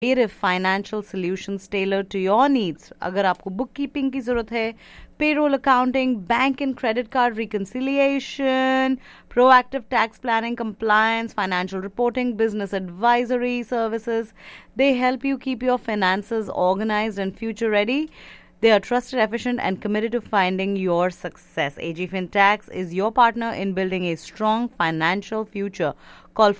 creative financial solutions tailored to your needs. अगर आपको book keeping की ज़रूरत है, payroll accounting, bank and credit card reconciliation, proactive tax planning, compliance, financial reporting, business advisory services, they help you keep your finances organized and future ready. They are trusted, efficient, and committed to finding your success. AG FinTax is your partner in building a strong financial future. Call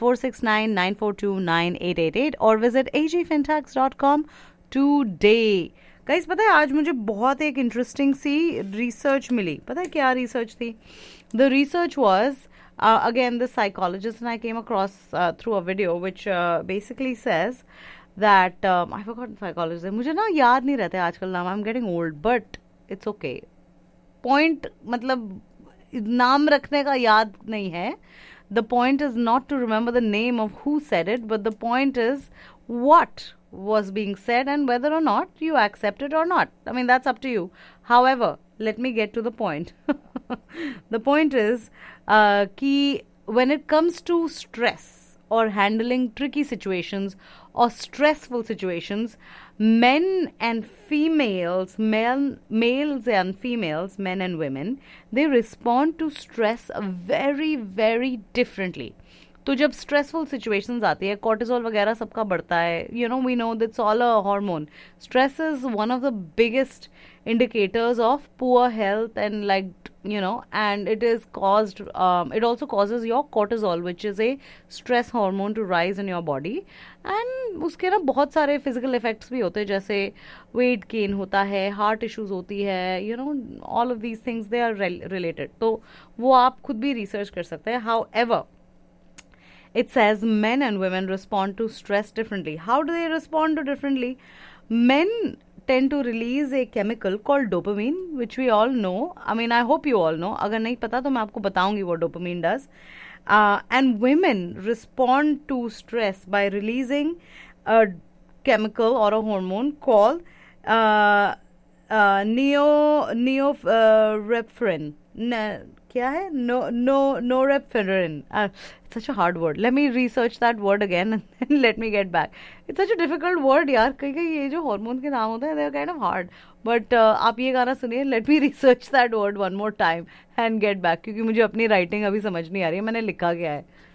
469-942-9888 or visit agfintax.com today. Guys पता है आज मुझे बहुत एक interesting सी research मिली. पता है क्या research थी? The research was again the psychologist and I came across through a video which basically says that I forgot psychologist. मुझे ना याद नहीं रहते आजकल नाम. I'm getting old but it's okay. Point मतलब नाम रखने का याद नहीं है. The point is not to remember the name of who said it, but the point is what was being said and whether or not you accept it or not. I mean, that's up to you. However, let me get to the point. The point is कि when it comes to stress or handling tricky situations or stressful situations, men and females, males and females, men and women, they respond to stress very, very differently. तो जब stressful situations आती है, cortisol वगैरह सबका बढ़ता है. You know we know that's all a hormone. Stress is one of the biggest indicators of poor health and and it is caused it also causes your cortisol, which is a stress hormone, to rise in your body. and उसके ना बहुत सारे physical effects भी होते हैं, जैसे weight gain होता है, heart issues होती है, all of these things they are related. तो वो आप खुद भी research कर सकते हैं. However, it says men and women respond to stress differently. How do they respond to differently? Men tend to release a chemical called dopamine, which we all know. I mean, I hope you all know. अगर नहीं पता तो मैं आपको बताऊंगी what dopamine does. And women respond to stress by releasing a chemical or a hormone called norepinephrine. क्या है? Norepinephrine. It's such a hard word. Let me research that word again and then let me get back. It's such a difficult word यार. कई ये जो hormones के नाम होते हैं, they are kind of hard. But आप ये गाना सुनिए. Let me research that word one more time and get back. क्योंकि मुझे अपनी writing अभी समझ नहीं आ रही है. मैंने लिखा क्या है.